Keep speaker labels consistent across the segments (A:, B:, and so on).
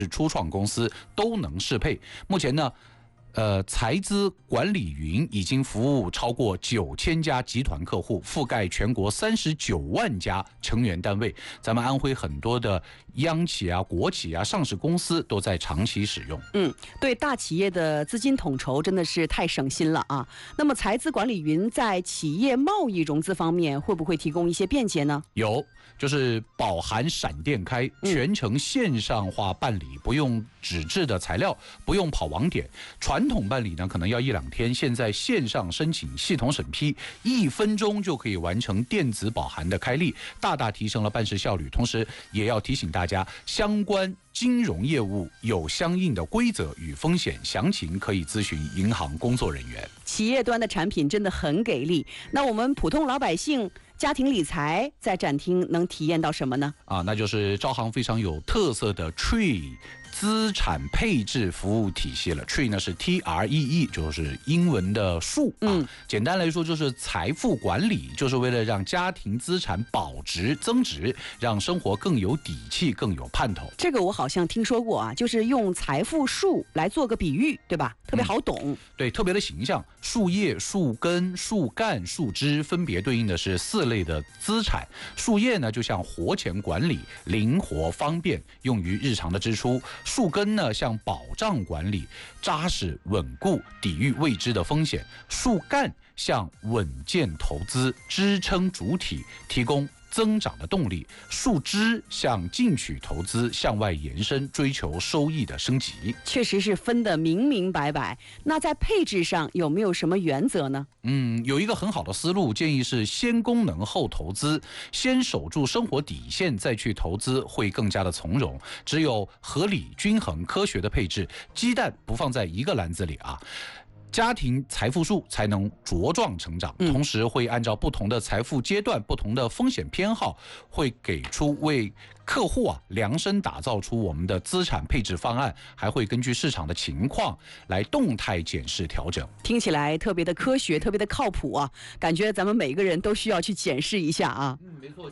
A: 初创公司都能适配。目前呢，财资管理云已经服务超过9000家集团客户，覆盖全国39万家成员单位。咱们安徽很多的央企啊、国企啊、上市公司都在长期使用。
B: 对大企业的资金统筹真的是太省心了啊。那么财资管理云在企业贸易融资方面会不会提供一些便捷呢？
A: 有，就是饱含闪电开，全程线上化办理，不用纸质的材料，不用跑网点。传统办理呢可能要1-2天，现在线上申请，系统审批，1分钟就可以完成电子饱含的开立，大大提升了办事效率。同时也要提醒大家，相关金融业务有相应的规则与风险，详情可以咨询银行工作人员。
B: 企业端的产品真的很给力，那我们普通老百姓家庭理财在展厅能体验到什么呢？
A: 那就是招行非常有特色的 Tree 资产配置服务体系了。 Tree 呢是 TREE， 就是英文的树简单来说就是财富管理，就是为了让家庭资产保值增值，让生活更有底气，更有盼头。
B: 这个我好像听说过啊，就是用财富树来做个比喻，对吧？特别好懂。
A: 对，特别的形象。树叶、树根、树干、树枝分别对应的是4类的资产。树叶呢就像活钱管理，灵活方便，用于日常的支出。树根呢像保障管理，扎实稳固，抵御未知的风险。树干像稳健投资，支撑主体，提供增长的动力。树枝向进取投资，向外延伸，追求收益的升级。
B: 确实是分得明明白白。那在配置上有没有什么原则呢？
A: 有一个很好的思路，建议是先功能后投资，先守住生活底线，再去投资会更加的从容。只有合理、均衡、科学的配置，鸡蛋不放在一个篮子里啊。家庭财富树才能茁壮成长，同时会按照不同的财富阶段、不同的风险偏好，会给出为客户量身打造出我们的资产配置方案，还会根据市场的情况来动态检视调整。
B: 听起来特别的科学，特别的靠谱啊！感觉咱们每个人都需要去检视一下啊。
A: 没错，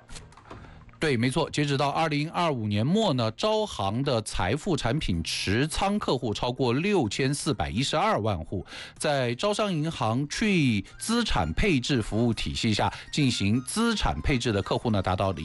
A: 截止到2025年末呢，招行的财富产品持仓客户超过6412万户，在招商银行 Tree 资产配置服务体系下进行资产配置的客户呢，达到了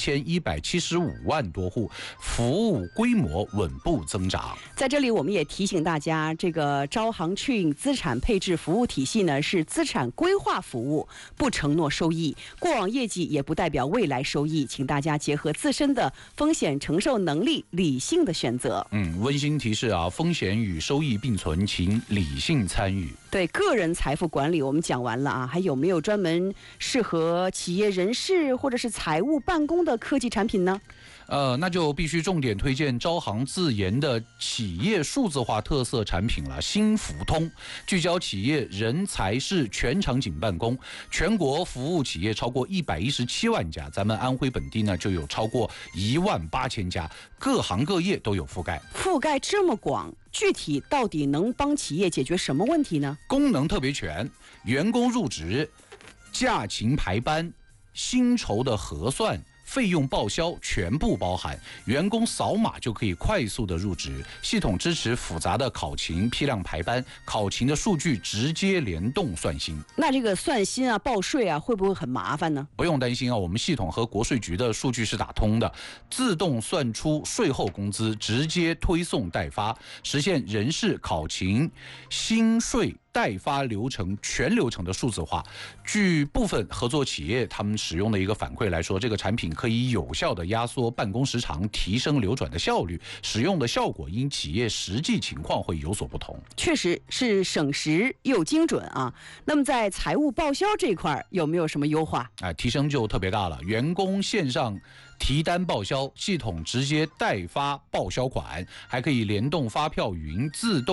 A: 1175万多户，服务规模稳步增长。
B: 在这里我们也提醒大家，这个招行 Tree 资产配置服务体系呢是资产规划服务，不承诺收益，过往业绩也不代表未来收益，请大家结合自身的风险承受能力，理性的选择。
A: 温馨提示啊，风险与收益并存，请理性参与。
B: 对，个人财富管理我们讲完了啊，还有没有专门适合企业人士或者是财务办公的科技产品呢？
A: 那就必须重点推荐招行自研的企业数字化特色产品了，新福通，聚焦企业人才是全场景办公，全国服务企业超过117万家，咱们安徽本地呢就有超过18000家，各行各业都有覆盖。
B: 覆盖这么广，具体到底能帮企业解决什么问题呢？
A: 功能特别全，员工入职、假勤排班、薪酬的核算、费用报销全部包含，员工扫码就可以快速的入职，系统支持复杂的考勤批量排班，考勤的数据直接联动算薪。
B: 那这个算薪啊、报税啊，会不会很麻烦呢？
A: 不用担心啊，我们系统和国税局的数据是打通的，自动算出税后工资，直接推送代发，实现人事、考勤、薪税代发流程全流程的数字化。据部分合作企业他们使用的一个反馈来说，这个产品可以有效的压缩办公时长，提升流转的效率，使用的效果因企业实际情况会有所不同。
B: 确实是省时又精准啊。那么在财务报销这块有没有什么优化？
A: 提升就特别大了，员工线上提单报销，系统直接代发报销款，还可以联动发票云自动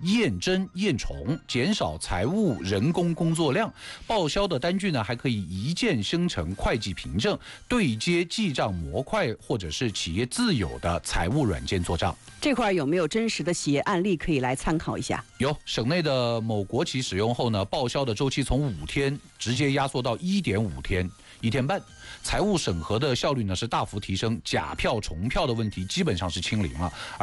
A: 验真验重，减少财务人工工作量。报销的单据呢，还可以一键生成会计凭证，对接记账模块或者是企业自有的财务软件做账。
B: 这块有没有真实的企业案例可以来参考一下？
A: 有，省内的某国企使用后呢，报销的周期从5天直接压缩到1.5天，1天半。财务审核的效率呢是大幅提升，假票重票的问题基本上是清零了。